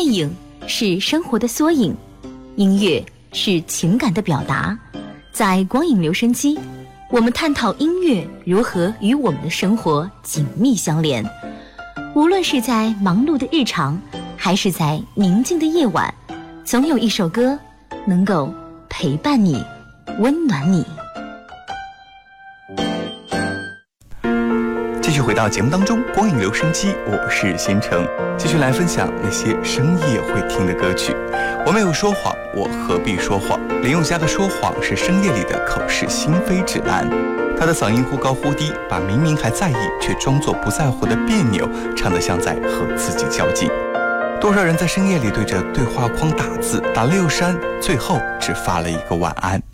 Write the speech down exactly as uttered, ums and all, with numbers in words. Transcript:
影是生活的缩影，音乐是情感的表达。在光影留声机，我们探讨音乐如何与我们的生活紧密相连。无论是在忙碌的日常，还是在宁静的夜晚，总有一首歌能够陪伴你，温暖你。 继续回到节目当中，光影留声机，我是新城，继续来分享那些深夜会听的歌曲。我没有说谎，我何必说谎？林宥嘉的说谎是深夜里的口是心非指南。他的嗓音忽高忽低，把明明还在意却装作不在乎的别扭唱得像在和自己较劲。多少人在深夜里对着对话框打字，打了又删，最后只发了一个晚安。